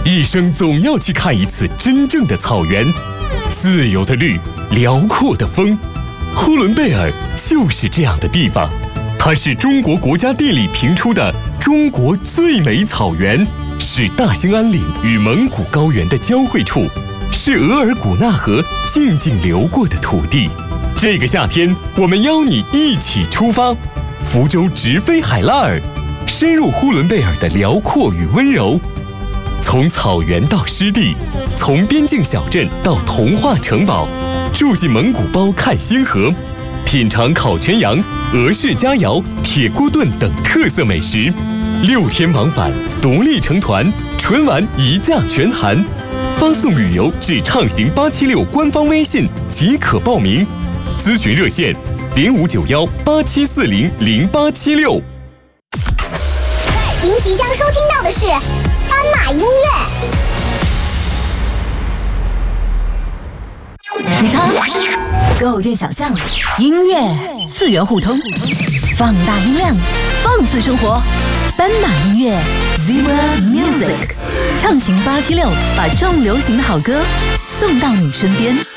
一生总要去看一次真正的草原，自由的绿，辽阔的风。呼伦贝尔就是这样的地方，它是中国国家地理评出的中国最美草原，是大兴安岭与蒙古高原的交汇处，是额尔古纳河静静流过的土地。这个夏天，我们邀你一起出发，福州直飞海拉尔，深入呼伦贝尔的辽阔与温柔。从草原到湿地，从边境小镇到童话城堡，住进蒙古包看星河，品尝烤全羊、俄式佳肴、铁锅炖等特色美食。6天往返，独立成团，纯玩一价全含。发送旅游至畅行876官方微信即可报名。咨询热线059187400876。 您即将收听到的是斑马音乐。 时差构建想象，音乐次元互通，放大音量，放肆生活。斑马音乐 Zebra Music 畅行876，把重流行的好歌送到你身边。